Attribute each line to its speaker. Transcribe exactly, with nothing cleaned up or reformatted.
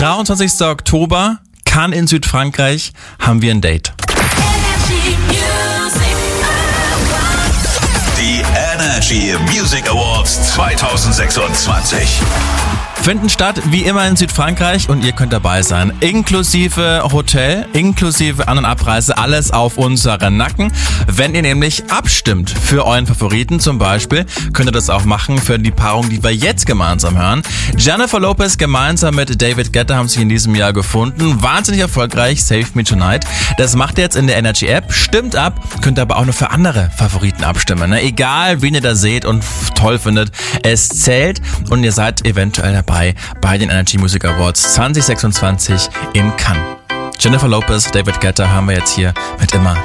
Speaker 1: dreiundzwanzigster Oktober, Cannes in Südfrankreich, haben wir ein Date.
Speaker 2: Die Energy Music Awards zwanzig sechsundzwanzig.
Speaker 1: Finden statt, wie immer in Südfrankreich, und ihr könnt dabei sein. Inklusive Hotel, inklusive An- und Abreise, alles auf unseren Nacken. Wenn ihr nämlich abstimmt für euren Favoriten zum Beispiel, könnt ihr das auch machen für die Paarung, die wir jetzt gemeinsam hören. Jennifer Lopez gemeinsam mit David Guetta haben sich in diesem Jahr gefunden. Wahnsinnig erfolgreich, Save Me Tonight. Das macht ihr jetzt in der Energy App. Stimmt ab, könnt aber auch noch für andere Favoriten abstimmen. Ne? Egal, wen ihr da seht und toll findet, es zählt und ihr seid eventuell dabei bei den Energy Music Awards zwanzig sechsundzwanzig in Cannes. Jennifer Lopez, David Guetta haben wir jetzt hier mit Immer